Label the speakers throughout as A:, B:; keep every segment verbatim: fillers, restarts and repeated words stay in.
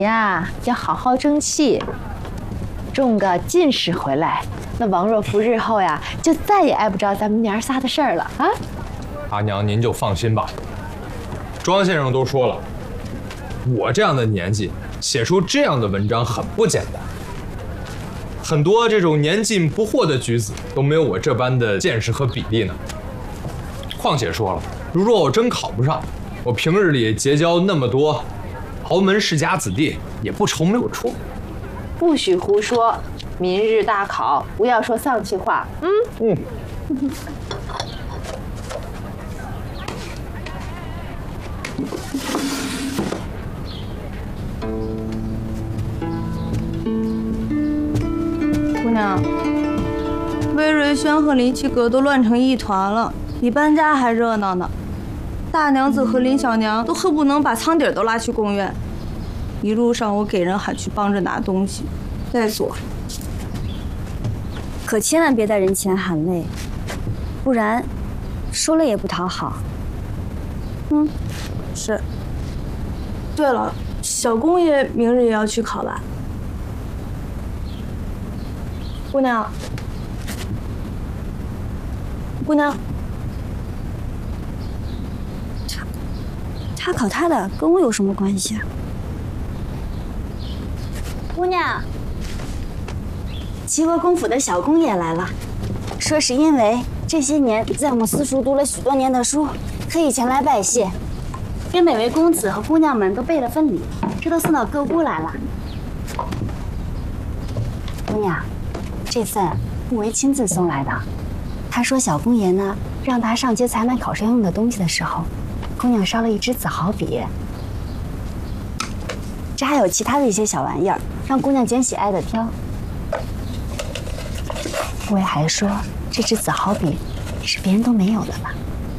A: 呀，要好好争气，中个进士回来，那王若甫日后呀，就再也碍不着咱们娘儿仨的事儿了啊！
B: 阿娘，您就放心吧。庄先生都说了，我这样的年纪写出这样的文章很不简单，很多这种年近不惑的举子都没有我这般的见识和比例呢。况且说了，如若我真考不上，我平日里结交那么多豪门世家子弟，也不愁没有处。
A: 不许胡说，明日大考，不要说丧气话。嗯嗯。
C: 姑娘，魏瑞轩和林七格都乱成一团了，比搬家还热闹呢。大娘子和林小娘都恨不能把仓底都拉去宫院。一路上我给人喊去帮着拿东西，累死我了。
D: 可千万别在人前喊累，不然说了也不讨好。
C: 嗯，是。对了，小公爷明日也要去考吧？姑娘，姑娘，
D: 他他考他的，跟我有什么关系啊？姑娘，齐国公府的小公爷来了，说是因为这些年在我私塾读了许多年的书，可以前来拜谢，给每位公子和姑娘们都备了份礼，这都送到各屋来了。姑娘，这份不为亲自送来的。他说小公爷呢，让他上街采买考试用的东西的时候，姑娘烧了一支子豪笔。这还有其他的一些小玩意儿，让姑娘拣喜爱的挑。顾威还说，这支子豪笔是别人都没有的吧？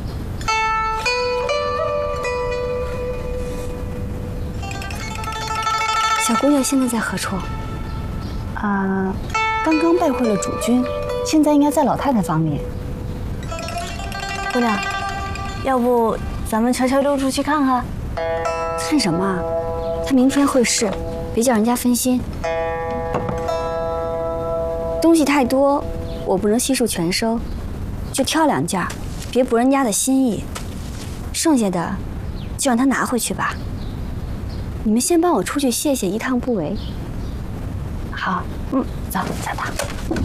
D: 小姑爷现在在何处？啊、呃，刚刚拜会了主君，现在应该在老太太房里。姑娘，要不咱们悄悄溜出去看看？看什么？他明天会试，别叫人家分心。东西太多，我不能悉数全收，就挑两件，别驳人家的心意。剩下的就让他拿回去吧。你们先帮我出去谢谢，一趟不为。好，嗯，走，走吧。